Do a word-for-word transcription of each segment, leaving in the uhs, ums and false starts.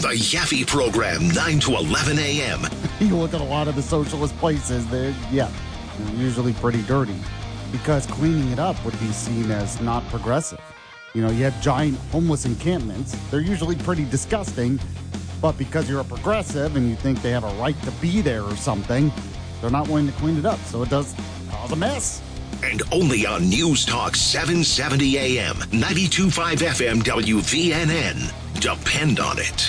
The Yaffe Program, nine to eleven a.m. You look at a lot of the socialist places, they're, yeah, they're usually pretty dirty because cleaning it up would be seen as not progressive. You know, you have giant homeless encampments. They're usually pretty disgusting, but because you're a progressive and you think they have a right to be there or something, they're not willing to clean it up, so it does cause a mess. And only on News Talk seven seventy a.m., ninety-two point five F M W V N N. Depend on it.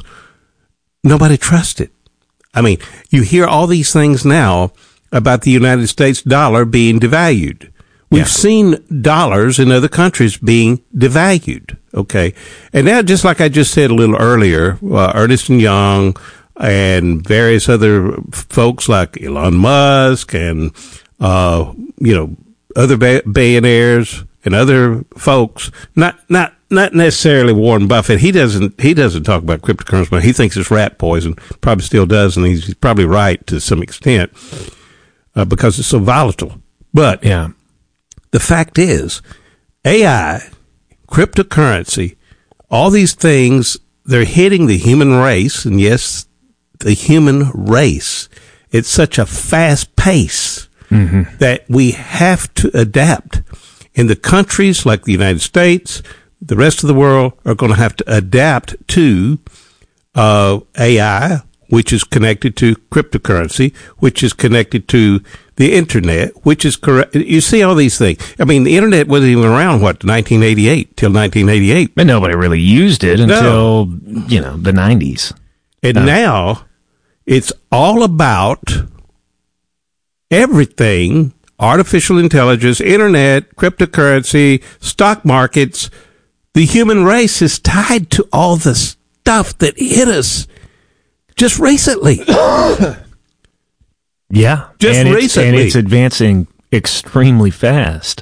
Nobody trusts it. I mean, you hear all these things now about the United States dollar being devalued. We've yeah. seen dollars in other countries being devalued, okay? And now, just like I just said a little earlier, uh, Ernst and Young and various other folks like Elon Musk and, uh, you know, other ba- billionaires and other folks, not not not necessarily Warren Buffett. He doesn't he doesn't talk about cryptocurrency, but he thinks it's rat poison. Probably still does, and he's probably right to some extent uh, because it's so volatile. But yeah. The fact is, A I, cryptocurrency, all these things, they're hitting the human race, and yes, the human race. It's such a fast pace mm-hmm. that we have to adapt. In the countries like the United States, the rest of the world are going to have to adapt to uh, A I, which is connected to cryptocurrency, which is connected to the internet, which is correct. You see all these things. I mean, the internet wasn't even around, what, nineteen eighty-eight, till nineteen eighty-eight. But nobody really used it until, no. you know, the nineties. And no. now it's all about everything, artificial intelligence, internet, cryptocurrency, stock markets. The human race is tied to all the stuff that hit us just recently. Yeah. Just and recently. It's, and it's advancing extremely fast.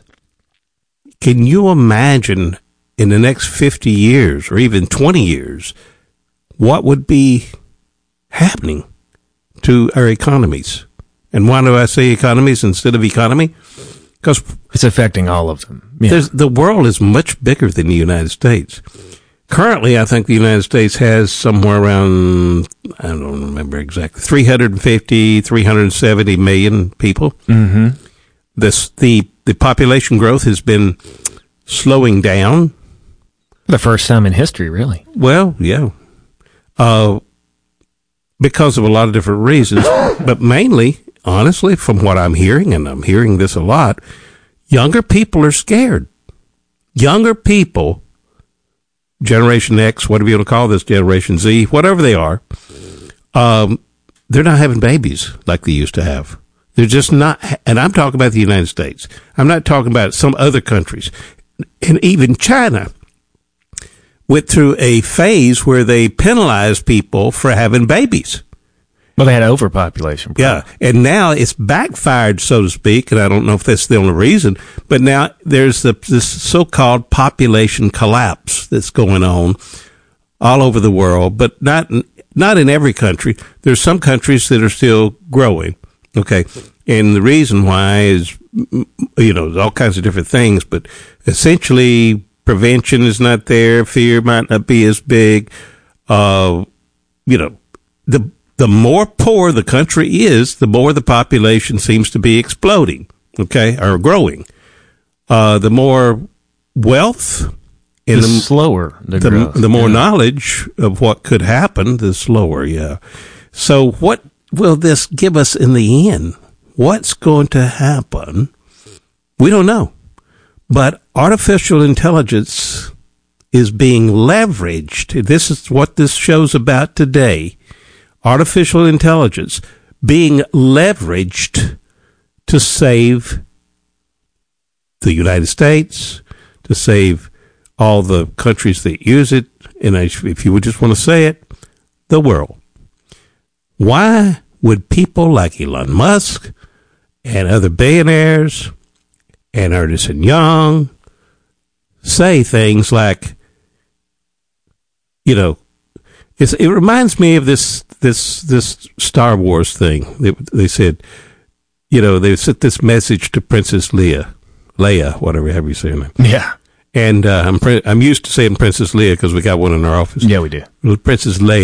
Can you imagine in the next fifty years or even twenty years what would be happening to our economies? And why do I say economies instead of economy? Because it's affecting all of them. Yeah. There's, the world is much bigger than the United States. Currently, I think the United States has somewhere around, I don't remember exactly, three hundred fifty, three hundred seventy million people. Mm-hmm. This, the, the population growth has been slowing down. The first time in history, really. Well, yeah. Uh, because of a lot of different reasons, but mainly, honestly, from what I'm hearing, and I'm hearing this a lot, younger people are scared. Younger people, Generation X, whatever you want to call this, Generation Z, whatever they are, um, they're not having babies like they used to have. They're just not, and I'm talking about the United States. I'm not talking about some other countries. And even China went through a phase where they penalized people for having babies. Well, they had overpopulation. Yeah, and now it's backfired, so to speak, and I don't know if that's the only reason, but now there's the, this so-called population collapse that's going on all over the world, but not not in every country. There's some countries that are still growing, okay, and the reason why is, you know, all kinds of different things, but essentially prevention is not there, fear might not be as big, uh, you know, the The more poor the country is, the more the population seems to be exploding, okay, or growing. Uh, the more wealth and the, the slower the, the, growth. the more yeah. knowledge of what could happen, the slower, yeah. So what will this give us in the end? What's going to happen? We don't know. But artificial intelligence is being leveraged. This is what this show's about today. Artificial intelligence being leveraged to save the United States, to save all the countries that use it, and if you would just want to say it, the world. Why would people like Elon Musk and other billionaires and Ernst and Young say things like, you know, It's, it reminds me of this this this Star Wars thing. They, they said, you know, they sent this message to Princess Leia, Leia, whatever, however you say her name. Yeah. And uh, I'm I'm used to saying Princess Leia because we got one in our office. Yeah, we do. Princess Leia.